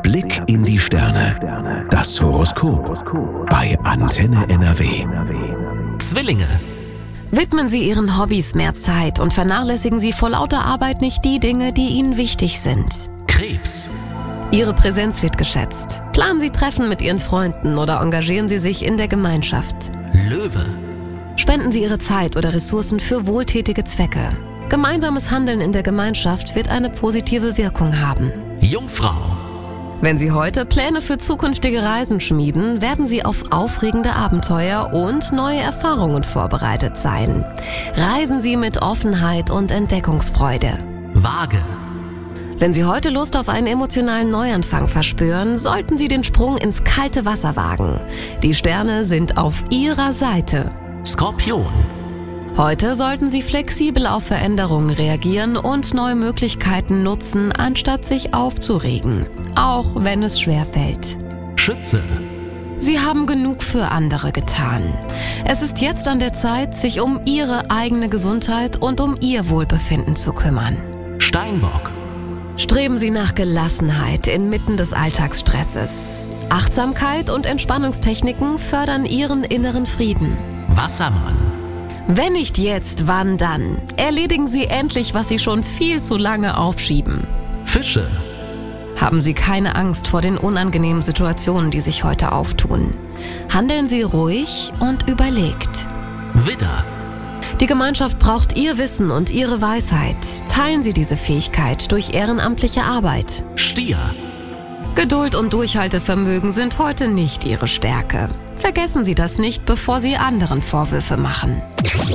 Blick in die Sterne. Das Horoskop bei Antenne NRW. Zwillinge. Widmen Sie Ihren Hobbys mehr Zeit und vernachlässigen Sie vor lauter Arbeit nicht die Dinge, die Ihnen wichtig sind. Krebs. Ihre Präsenz wird geschätzt. Planen Sie Treffen mit Ihren Freunden oder engagieren Sie sich in der Gemeinschaft. Löwe. Spenden Sie Ihre Zeit oder Ressourcen für wohltätige Zwecke. Gemeinsames Handeln in der Gemeinschaft wird eine positive Wirkung haben. Jungfrau. Wenn Sie heute Pläne für zukünftige Reisen schmieden, werden Sie auf aufregende Abenteuer und neue Erfahrungen vorbereitet sein. Reisen Sie mit Offenheit und Entdeckungsfreude. Waage. Wenn Sie heute Lust auf einen emotionalen Neuanfang verspüren, sollten Sie den Sprung ins kalte Wasser wagen. Die Sterne sind auf Ihrer Seite. Skorpion. Heute sollten Sie flexibel auf Veränderungen reagieren und neue Möglichkeiten nutzen, anstatt sich aufzuregen, auch wenn es schwerfällt. Schütze. Sie haben genug für andere getan. Es ist jetzt an der Zeit, sich um Ihre eigene Gesundheit und um Ihr Wohlbefinden zu kümmern. Steinbock. Streben Sie nach Gelassenheit inmitten des Alltagsstresses. Achtsamkeit und Entspannungstechniken fördern Ihren inneren Frieden. Wassermann. Wenn nicht jetzt, wann dann? Erledigen Sie endlich, was Sie schon viel zu lange aufschieben. Fische. Haben Sie keine Angst vor den unangenehmen Situationen, die sich heute auftun. Handeln Sie ruhig und überlegt. Widder. Die Gemeinschaft braucht Ihr Wissen und Ihre Weisheit. Teilen Sie diese Fähigkeit durch ehrenamtliche Arbeit. Stier. Geduld und Durchhaltevermögen sind heute nicht Ihre Stärke. Vergessen Sie das nicht, bevor Sie anderen Vorwürfe machen.